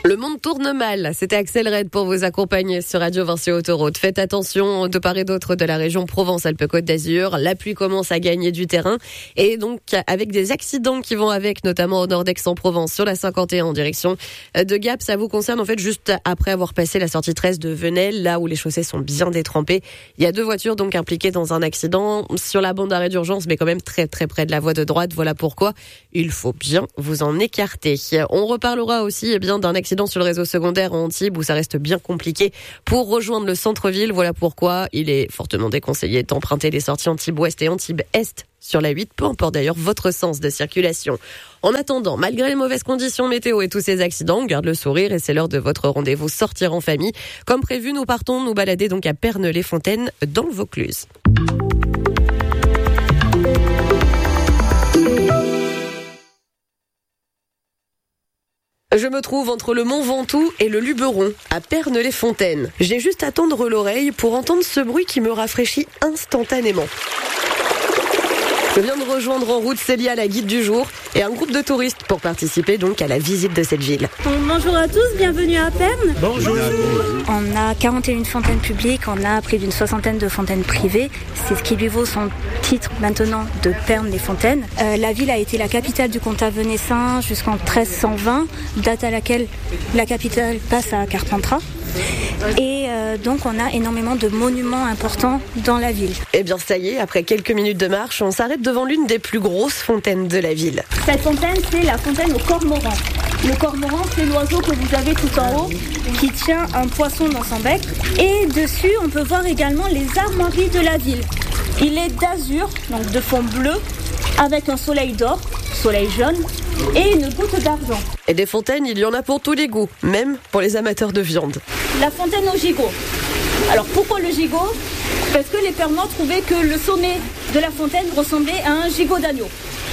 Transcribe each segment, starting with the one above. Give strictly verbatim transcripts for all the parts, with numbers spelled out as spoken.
Le monde tourne mal. C'était Axel Red pour vous accompagner sur Radio Vinci Autoroute. Faites attention de part et d'autre de la région Provence-Alpes-Côte d'Azur. La pluie commence à gagner du terrain et donc avec des accidents qui vont avec, notamment au nord d'Aix-en-Provence sur la cinquante et un en direction de Gap. Ça vous concerne en fait juste après avoir passé la sortie treize de Venelle, là où les chaussées sont bien détrempées. Il y a deux voitures donc impliquées dans un accident sur la bande d'arrêt d'urgence, mais quand même très très près de la voie de droite. Voilà pourquoi il faut bien vous en écarter. On reparlera aussi eh bien d'un accident sur le réseau secondaire en Antibes où ça reste bien compliqué pour rejoindre le centre-ville. Voilà pourquoi il est fortement déconseillé d'emprunter les sorties Antibes-Ouest et Antibes-Est sur la huit, peu importe d'ailleurs votre sens de circulation. En attendant, malgré les mauvaises conditions météo et tous ces accidents, on garde le sourire et c'est l'heure de votre rendez-vous sortir en famille. Comme prévu, nous partons nous balader donc à Pernes-les-Fontaines dans le Vaucluse. Je me trouve entre le Mont Ventoux et le Luberon, à Pernes-les-Fontaines. J'ai juste à tendre l'oreille pour entendre ce bruit qui me rafraîchit instantanément. Je viens de rejoindre en route Célia, la guide du jour, et un groupe de touristes pour participer donc à la visite de cette ville. Bonjour à tous, bienvenue à Pernes. Bonjour. On a quarante et une fontaines publiques, on a près d'une soixantaine de fontaines privées. C'est ce qui lui vaut son titre maintenant de Pernes-les-Fontaines. Euh, la ville a été la capitale du comtat venessin jusqu'en treize cent vingt, date à laquelle la capitale passe à Carpentras. Et euh, donc on a énormément de monuments importants dans la ville. Eh bien ça y est, après quelques minutes de marche, on s'arrête devant l'une des plus grosses fontaines de la ville. Cette fontaine, c'est la fontaine au cormoran. Le cormoran, c'est l'oiseau que vous avez tout en haut qui tient un poisson dans son bec. Et dessus, on peut voir également les armoiries de la ville. Il est d'azur, donc de fond bleu, avec un soleil d'or, soleil jaune, et une goutte d'argent. Et des fontaines, il y en a pour tous les goûts, même pour les amateurs de viande. La fontaine au gigot. Alors pourquoi le gigot ? Parce que les Pernois trouvaient que le sommet de la fontaine ressemblait à un gigot d'agneau.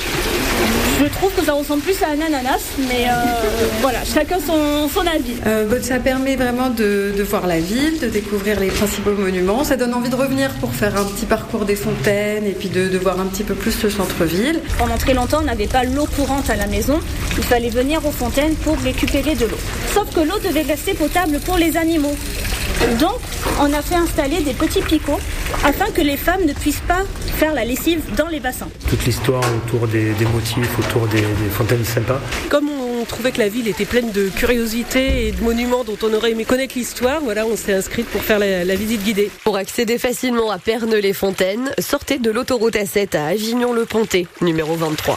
Je trouve que ça ressemble plus à un ananas, mais euh, voilà, chacun son, son avis. Euh, bah, ça permet vraiment de, de voir la ville, de découvrir les principaux monuments. Ça donne envie de revenir pour faire un petit parcours des fontaines et puis de, de voir un petit peu plus le centre-ville. Pendant très longtemps, on n'avait pas l'eau courante à la maison. Il fallait venir aux fontaines pour récupérer de l'eau. Sauf que l'eau devait rester potable pour les animaux. Donc, on a fait installer des petits picots afin que les femmes ne puissent pas faire la lessive dans les bassins. Toute l'histoire autour des, des motifs, autour des, des fontaines sympas. Comme on trouvait que la ville était pleine de curiosités et de monuments dont on aurait aimé connaître l'histoire, voilà, on s'est inscrite pour faire la, la visite guidée. Pour accéder facilement à Pernes-les-Fontaines, sortez de l'autoroute A sept à Avignon-le-Pontet, numéro vingt-trois.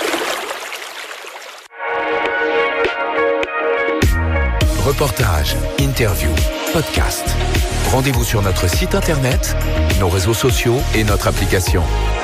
Reportages, interviews, podcasts. Rendez-vous sur notre site internet, nos réseaux sociaux et notre application.